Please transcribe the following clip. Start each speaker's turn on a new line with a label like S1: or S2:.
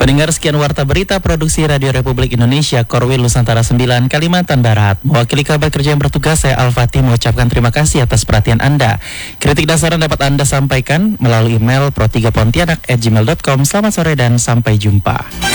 S1: Pendengar, sekian Warta Berita Produksi Radio Republik Indonesia, Korwil Nusantara 9, Kalimantan Barat. Mewakili kabar kerja yang bertugas, saya Al-Fatih mengucapkan terima kasih atas perhatian Anda. Kritik dan saran dapat Anda sampaikan melalui email pro3pontianak@gmail.com. Selamat sore dan sampai jumpa.